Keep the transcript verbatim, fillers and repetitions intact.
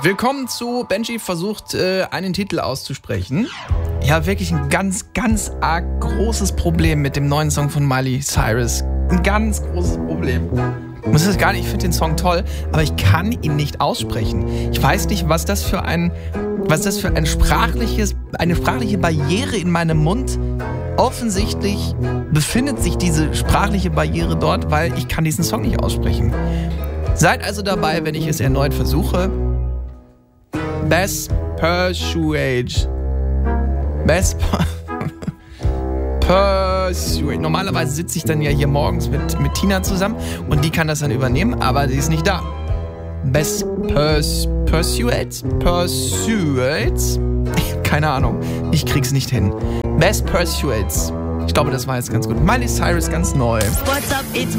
Willkommen zu Benji versucht, äh, einen Titel auszusprechen. Ich habe wirklich ein ganz, ganz arg großes Problem mit dem neuen Song von Miley Cyrus. Ein ganz großes Problem. Ich muss das gar nicht, ich finde den Song toll, aber ich kann ihn nicht aussprechen. Ich weiß nicht, was das für ein, was das für ein sprachliches, eine sprachliche Barriere in meinem Mund. Offensichtlich befindet sich diese sprachliche Barriere dort, weil ich kann diesen Song nicht aussprechen. Seid also dabei, wenn ich es erneut versuche. Best Persuade. Best Persuade. Normalerweise sitze ich dann ja hier morgens mit, mit Tina zusammen und die kann das dann übernehmen, aber die ist nicht da. Best Pers Persuade? Persuade? Keine Ahnung. Ich krieg's nicht hin. Best Persuades. Ich glaube, das war jetzt ganz gut. Miley Cyrus ganz neu. What's up, it's